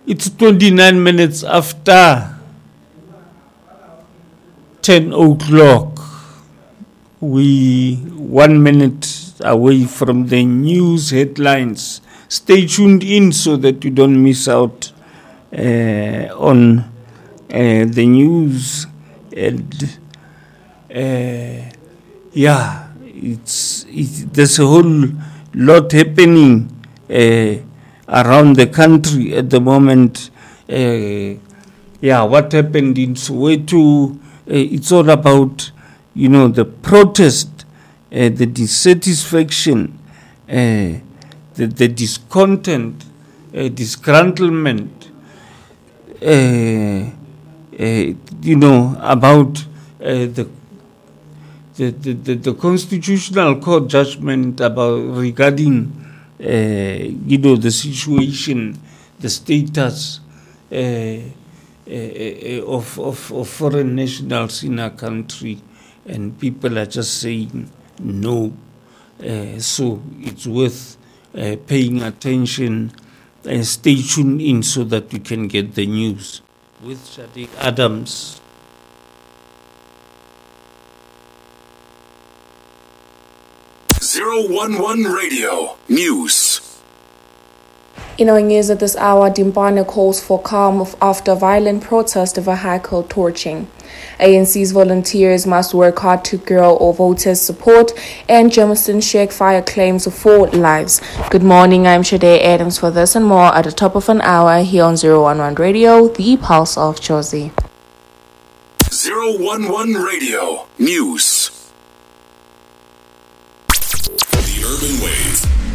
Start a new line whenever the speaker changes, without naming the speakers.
It's 29 minutes after 10 o'clock. We 1 minute away from the news headlines. Stay tuned in so that you don't miss out on the news. And there's a whole lot happening around the country at the moment. What happened in Soweto? It's all about, the protest, the dissatisfaction, the discontent, disgruntlement, about the constitutional court judgment regarding the situation, the status of foreign nationals in our country, and people are just saying no. So it's worth paying attention and stay tuned in so that you can get the news. With Shadi Adams.
011 Radio News.
In our news at this hour, Dimpane calls for calm after violent protest over High Court torching. ANC's volunteers must work hard to grow voters' support, and Jameson Sheikh fire claims 4 lives. Good morning, I'm Shade Adams for this and more at the top of an hour here on 011 Radio, the pulse of Jozi.
011 Radio News. The Urban Wave.